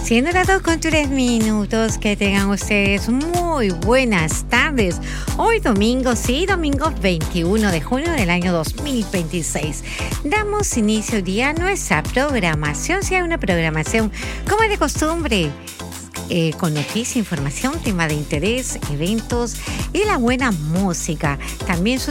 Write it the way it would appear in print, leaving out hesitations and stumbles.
Siendo las 2:03, que tengan ustedes muy buenas tardes. Hoy domingo, domingo 21 de junio del año 2026. Damos inicio hoy día a nuestra programación, si hay una programación como de costumbre, con noticia, información, tema de interés, eventos y la buena música. También su